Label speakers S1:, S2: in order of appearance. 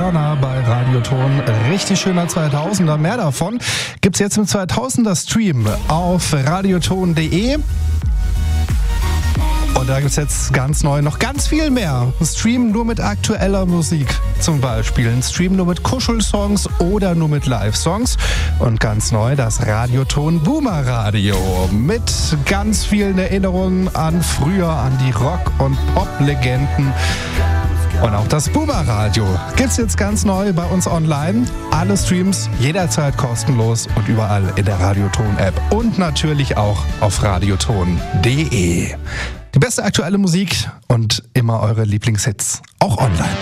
S1: Madonna bei Radioton. Richtig schöner 2000er. Mehr davon gibt's jetzt im 2000er Stream auf radioton.de. Und da gibt's jetzt ganz neu noch ganz viel mehr. Ein Stream nur mit aktueller Musik zum Beispiel. Ein Stream nur mit Kuschelsongs oder nur mit Live-Songs. Und ganz neu das Radioton Boomer Radio. Mit ganz vielen Erinnerungen an früher, an die Rock- und Pop-Legenden. Und auch das Boomer Radio gibt's jetzt ganz neu bei uns online. Alle Streams jederzeit kostenlos und überall in der Radioton-App. Und natürlich auch auf radioton.de. Die beste aktuelle Musik und immer eure Lieblingshits, auch online.